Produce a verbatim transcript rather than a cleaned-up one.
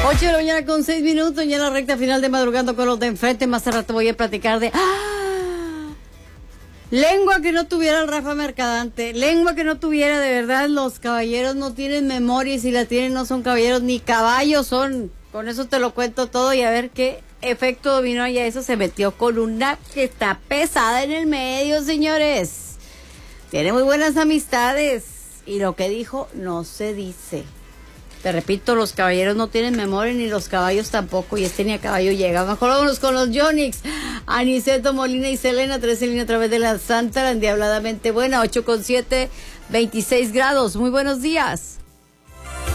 ocho de la mañana con seis minutos, ya en la recta final de Madrugando con los de enfrente. Más al rato voy a platicar de... ¡Ah! Lengua que no tuviera el Rafa Mercadante. Lengua que no tuviera, de verdad, los caballeros no tienen memoria. Y si la tienen no son caballeros ni caballos son. Con eso te lo cuento todo y a ver qué efecto dominó. Y a eso se metió con una que está pesada en el medio, señores. Tiene muy buenas amistades. Y lo que dijo no se dice. Te repito, los caballeros no tienen memoria ni los caballos tampoco. Y este ni a caballo llega. Mejor vámonos con los Yonix. Aniceto, Molina y Selena, tres en línea a través de la Santa, la endiabladamente buena, ocho con siete, veintiséis grados. Muy buenos días.